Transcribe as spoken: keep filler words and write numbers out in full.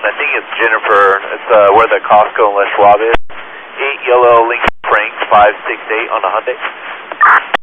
I think it's Jennifer. It's uh, where the Costco and Les Schwab is. eight yellow Lincoln Frank five six eight on the Hyundai.